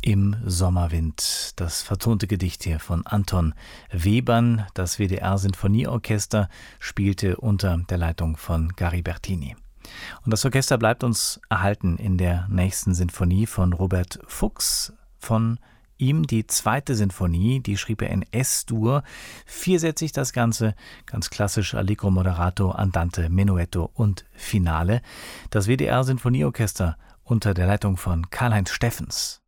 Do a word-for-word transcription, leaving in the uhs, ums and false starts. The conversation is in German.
Im Sommerwind, das vertonte Gedicht hier von Anton Webern. Das W D R-Sinfonieorchester spielte unter der Leitung von Gary Bertini. Und das Orchester bleibt uns erhalten in der nächsten Sinfonie von Robert Fuchs. Von ihm die zweite Sinfonie, die schrieb er in S-Dur. Viersätzig das Ganze, ganz klassisch Allegro moderato, Andante, Menuetto und Finale. Das W D R-Sinfonieorchester unter der Leitung von Karl-Heinz Steffens.